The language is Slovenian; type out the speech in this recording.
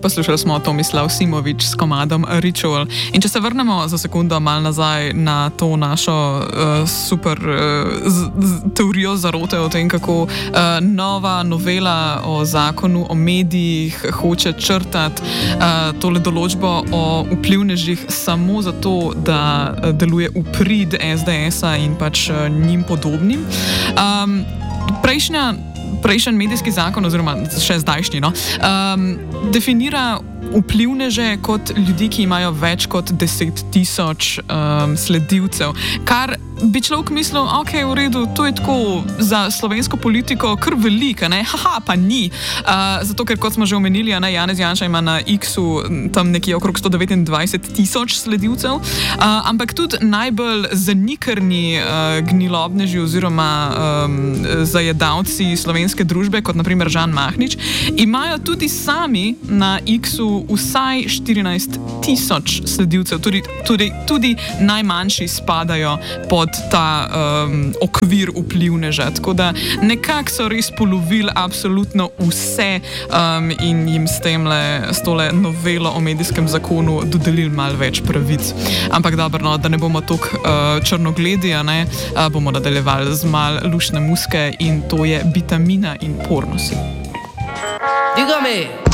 Poslušali smo Tomislav Simovič s komadom Ritual. In če se vrnemo za sekundo mal nazaj na to našo super teorijo zarote o tem, kako nova novela o zakonu o medijih hoče črtati tole določbo o vplivnežih samo zato, da deluje v prid SDS-a in pač njim podobnim. Prejšnji medijski zakon, oziroma še zdajšnji, definira vplivneže kot ljudi, ki imajo več kot 10,000 sledilcev, kar bi človek mislil, ok, v redu, to je tako za slovensko politiko kar velika, ne? Haha, pa ni. Zato, ker kot smo že omenili, Janez Janša ima na X-u tam nekje okrog 129,000 sledilcev, ampak tudi najbolj zanikrni gnilobneži oziroma zajedavci slovenske družbe, kot naprimer Žan Mahnič, imajo tudi sami na X-u vsaj 14,000 sledilcev, tudi najmanjši spadajo pod ta okvir vplivneža. Tako da nekako so res polovili absolutno vse in jim s tole novelo o medijskem zakonu dodelili malo več pravic. Ampak dobro, da ne bomo toliko črnogledi, bomo nadaljevali z malo luštne muske in to je Vitamina in Pornosi. Dígame.